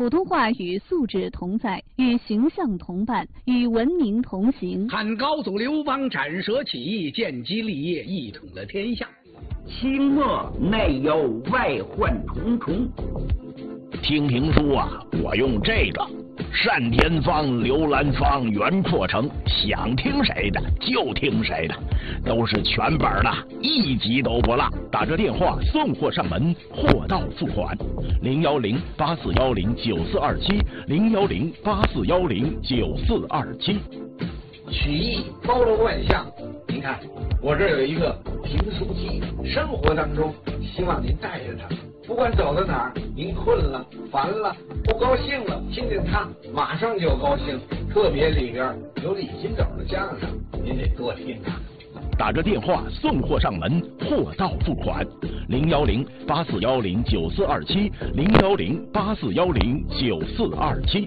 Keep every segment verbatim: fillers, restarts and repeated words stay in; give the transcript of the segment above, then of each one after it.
普通话与素质同在，与形象同伴，与文明同行。 汉高祖刘邦斩蛇起义，建基立业，一统了天下。 清末内忧外患重重。 听评书啊，我用这个单田芳、刘兰芳、袁阔成，想听谁的就听谁的，都是全本的，一集都不落。打这电话送货上门，货到付款。零幺零八四幺零九四二七，零幺零八四幺零九四二七。 曲艺包罗万象，您看我这有一个评书机，生活当中希望您带着它。不管走到哪儿，您困了、烦了、不高兴了，听听它，马上就高兴。特别里边有李金斗的相声，您得多听啊。 打着电话送货上门，货到付款。零幺零八四幺零九四二七，零幺零八四幺零九四二七。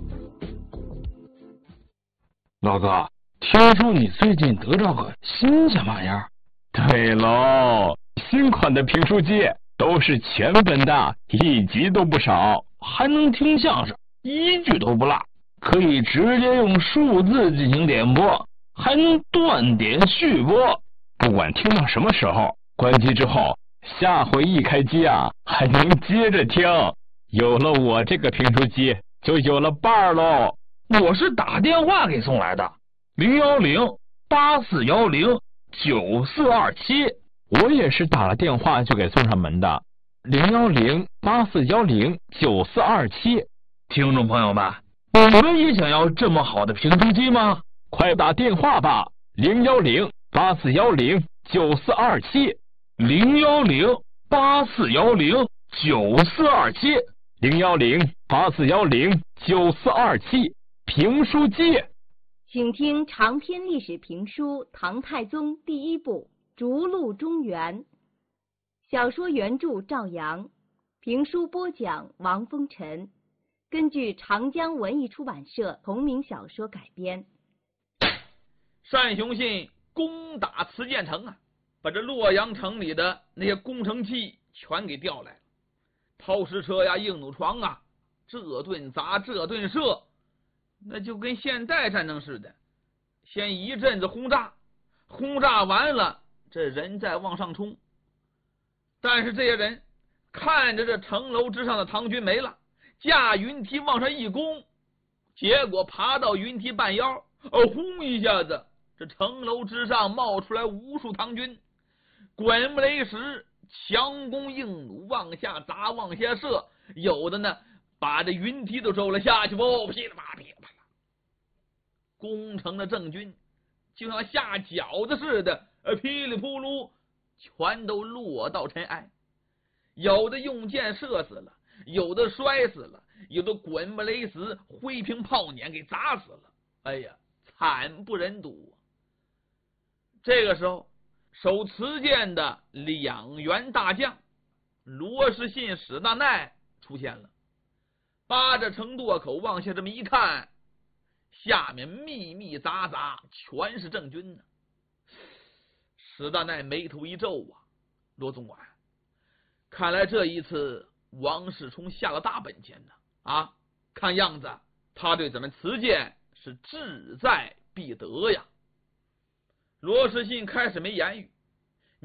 老哥，听说你最近得着个新鲜玩意儿？ 对喽，新款的评书机。都是全本的，一集都不少， 还能听相声，一句都不落，可以直接用数字进行点播，还能断点续播。 不管听到什么时候，关机之后，下回一开机啊，还能接着听。有了我这个评书机，就有了伴儿喽。 我是打电话给送来的，零幺零八四幺零九四二七。 我也是打了电话就给送上门的，零幺零八四幺零九四二七。 听众朋友们，你们也想要这么好的评书机吗？ 快打电话吧，零幺零八四幺零九四二七， 零幺零八四幺零九四二七， 零幺零八四幺零九四二七。评书机， 请听长篇历史评书《唐太宗》第一部。逐鹿中原，小说原著赵阳，评书播讲王风尘，根据长江文艺出版社同名小说改编。 单雄信攻打慈建城啊，把这洛阳城里的那些工程器全给调来了，抛石车呀、硬弩床啊，这顿砸这顿射，那就跟现代战争似的，先一阵子轰炸，轰炸完了。这人再往上冲，但是这些人看着这城楼之上的唐军没了，架云梯往上一攻，结果爬到云梯半腰，哦，轰一下子，这城楼之上冒出来无数唐军，滚木雷石，强弓硬弩，往下砸，往下射，有的呢把这云梯都周了下去，哦，噼里啪啦噼里啪啦，攻城的郑军就像下饺子似的，呃，噼里扑噜，全都落到尘埃。有的用箭射死了，有的摔死了，有的滚木雷石、灰瓶炮碾给砸死了。哎呀，惨不忍睹。这个时候，守慈建的两员大将罗士信、史大鼐出现了，扒着城垛口往下这么一看，下面密密匝匝全是郑军呢。史大鼐眉头一皱啊，罗总管，看来这一次王世充下了大本钱呢啊！看样子他对咱们慈建是志在必得呀。罗士信开始没言语，